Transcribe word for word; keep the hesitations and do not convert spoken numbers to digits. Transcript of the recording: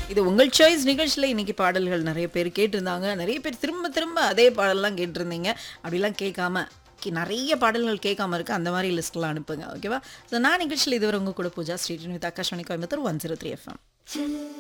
இது உங்கள் சாய்ஸ் நிகழ்ச்சியில் இன்னைக்கு பாடல்கள் நிறைய பேர் கேட்டிருந்தாங்க. நிறைய பேர் திரும்ப திரும்ப அதே பாடல்லாம் கேட்டிருந்தீங்க. அப்படிலாம் கேட்காம கி நிறைய பாடல்கள் கேட்காம இருக்கு. அந்த மாதிரி லிஸ்ட்லாம் அனுப்புங்க. ஓகேவா? ஸோ நான் நிகழ்ச்சியில் இதுவரை உங்க கூட Pooja Sri with Akashvani Coimbatore one zero three FM.